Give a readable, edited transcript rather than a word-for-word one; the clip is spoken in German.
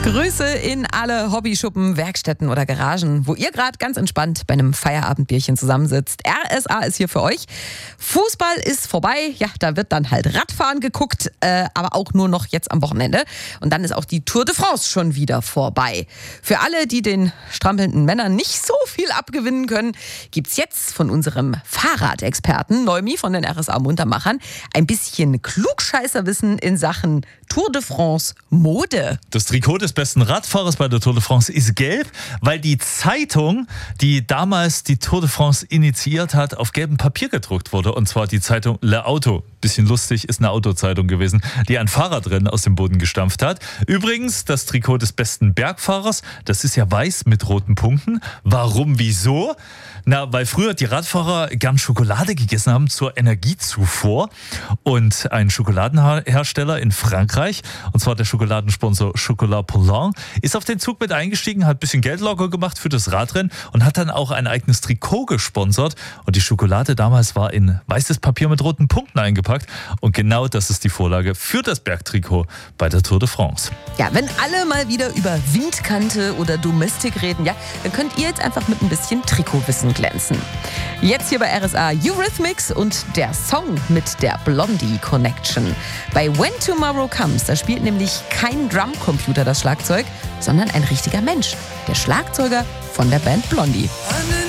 Grüße in alle Hobbyschuppen, Werkstätten oder Garagen, wo ihr gerade ganz entspannt bei einem Feierabendbierchen zusammensitzt. RSA ist hier für euch. Fußball ist vorbei. Ja, da wird dann halt Radfahren geguckt, aber auch nur noch jetzt am Wochenende. Und dann ist auch die Tour de France schon wieder vorbei. Für alle, die den strampelnden Männern nicht so viel abgewinnen können, gibt's jetzt von unserem Fahrradexperten Neumi von den RSA Muntermachern ein bisschen Klugscheißerwissen in Sachen Tour de France Mode. Das Trikot des besten Radfahrers bei der Tour de France ist gelb, weil die Zeitung, die damals die Tour de France initiiert hat, auf gelbem Papier gedruckt wurde. Und zwar die Zeitung Le Auto. Bisschen lustig, ist eine Autozeitung gewesen, die ein Fahrradrennen aus dem Boden gestampft hat. Übrigens, das Trikot des besten Bergfahrers, das ist ja weiß mit roten Punkten. Warum, wieso? Na, weil früher die Radfahrer gern Schokolade gegessen haben zur Energiezufuhr. Und ein Schokoladenhersteller in Frankreich, und zwar der Schokoladensponsor Chocolat Poulain, ist auf den Zug mit eingestiegen, hat ein bisschen Geld locker gemacht für das Radrennen und hat dann auch ein eigenes Trikot gesponsert. Und die Schokolade damals war in weißes Papier mit roten Punkten eingepackt. Und genau das ist die Vorlage für das Bergtrikot bei der Tour de France. Ja, wenn alle mal wieder über Windkante oder Domestik reden, ja, dann könnt ihr jetzt einfach mit ein bisschen Trikotwissen glänzen. Jetzt hier bei RSA Eurythmics und der Song mit der Blondie Connection. Bei When Tomorrow Comes, da spielt nämlich kein Drumcomputer das Schlagzeug, sondern ein richtiger Mensch, der Schlagzeuger von der Band Blondie.